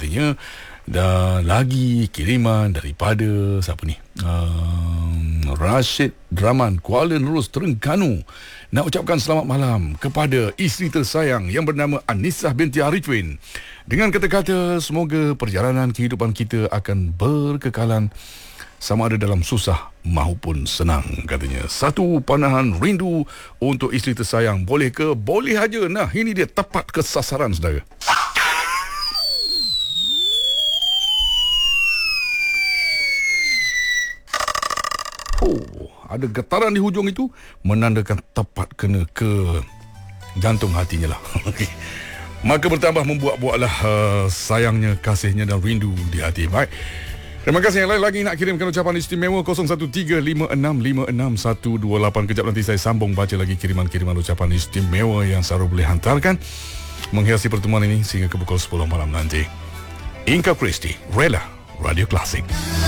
katanya. Dan lagi kiriman daripada siapa ni? Rashid Draman, Kuala Nerus, Terengganu. Nak ucapkan selamat malam kepada isteri tersayang yang bernama Anisah binti Arifin. Dengan kata-kata, semoga perjalanan kehidupan kita akan berkekalan sama ada dalam susah maupun senang, katanya. Satu panahan rindu untuk isteri tersayang. Boleh ke? Boleh aja. Nah, ini dia tepat ke sasaran, saudara. Ada getaran di hujung itu menandakan tepat kena ke jantung hatinya lah. Maka bertambah membuat-buatlah sayangnya, kasihnya dan rindu di hati. Baik. Terima kasih. Yang lain lagi nak kirimkan ucapan istimewa 0135661128. Kejap nanti saya sambung baca lagi kiriman-kiriman ucapan istimewa yang selalu boleh hantarkan menghiasi pertemuan ini sehingga ke pukul 10 malam nanti. Inka Christie, Rela, Radio Klasik.